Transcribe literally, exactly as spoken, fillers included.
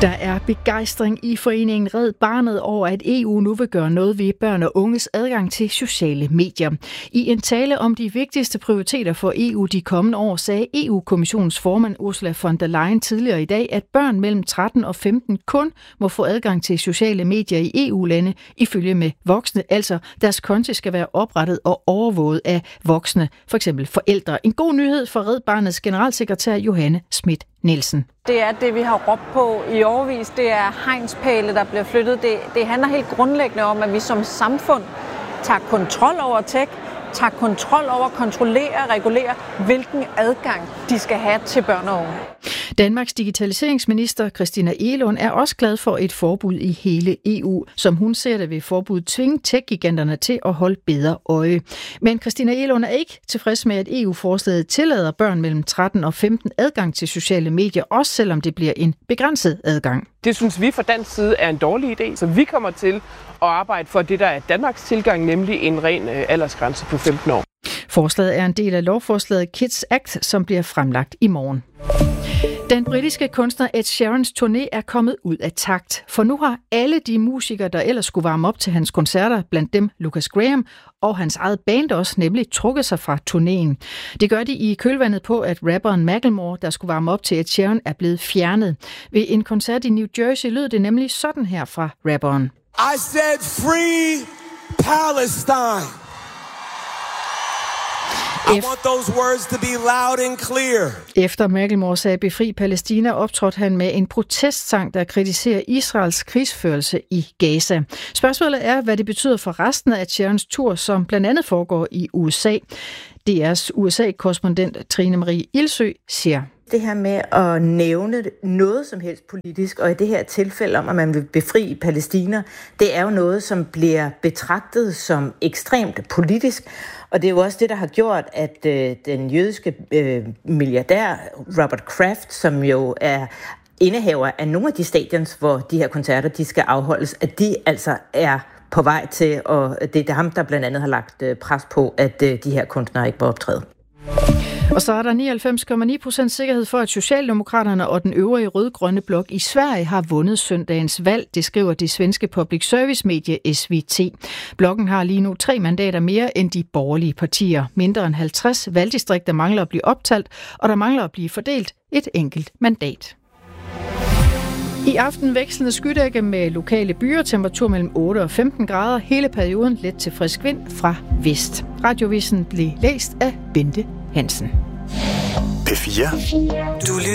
Der er begejstring i foreningen Red Barnet over, at E U nu vil gøre noget ved børn og unges adgang til sociale medier. I en tale om de vigtigste prioriteter for E U de kommende år, sagde E U-kommissionens formand Ursula von der Leyen tidligere i dag, at børn mellem tretten og femten kun må få adgang til sociale medier i E U-lande ifølge med voksne, altså deres konti skal være oprettet og overvåget af voksne, f.eks. forældre. En god nyhed for Red Barnets generalsekretær Johanne Schmidt Nielsen. Det er det, vi har råbt på i årevis. Det er hegnspæle, der bliver flyttet. Det, det handler helt grundlæggende om, at vi som samfund tager kontrol over tech, tager kontrol over, kontrollerer og regulerer, hvilken adgang de skal have til børn og unge. Danmarks digitaliseringsminister Christina Egelund er også glad for et forbud i hele E U. Som hun ser det, vil forbuddet tvinge tech-giganterne til at holde bedre øje. Men Christina Egelund er ikke tilfreds med, at E U-forslaget tillader børn mellem tretten og femten adgang til sociale medier, også selvom det bliver en begrænset adgang. Det synes vi fra dansk side er en dårlig idé, så vi kommer til at arbejde for det, der er Danmarks tilgang, nemlig en ren aldersgrænse på femten år. Forslaget er en del af lovforslaget Kids Act, som bliver fremlagt i morgen. Den britiske kunstner Ed Sheerans turné er kommet ud af takt, for nu har alle de musikere, der ellers skulle varme op til hans koncerter, blandt dem Lucas Graham og hans eget band også, nemlig trukket sig fra turnéen. Det gør de i kølvandet på, at rapperen Macklemore, der skulle varme op til Ed Sheeran, er blevet fjernet. Ved en koncert i New Jersey lød det nemlig sådan her fra rapperen. I said free Palestine. I want those words to be loud and clear. Efter Macklemore sagde befri Palæstina, optrådte han med en protestsang, der kritiserer Israels krigsførelse i Gaza. Spørgsmålet er, hvad det betyder for resten af Sheerans tur, som blandt andet foregår i U S A. D R's U S A-korrespondent Trine Marie Ilsø siger: Det her med at nævne noget som helst politisk, og i det her tilfælde om, at man vil befri Palæstina, det er jo noget, som bliver betragtet som ekstremt politisk. Og det er jo også det, der har gjort, at øh, den jødiske øh, milliardær Robert Kraft, som jo er indehaver af nogle af de stadions, hvor de her koncerter de skal afholdes, at de altså er på vej til, og det er ham, der blandt andet har lagt øh, pres på, at øh, de her kunstnere ikke må optræde. Og så er der nioghalvfems komma ni procent sikkerhed for, at Socialdemokraterne og den øvrige rød-grønne blok i Sverige har vundet søndagens valg, det skriver det svenske public service-medie S V T. Blokken har lige nu tre mandater mere end de borgerlige partier. Mindre end halvtreds valgdistrikter mangler at blive optalt, og der mangler at blive fordelt et enkelt mandat. I aften vekslende skydække med lokale byer, temperatur mellem otte og femten grader, hele perioden let til frisk vind fra vest. Radiovisen blev læst af Bente Hansen. P fire. Du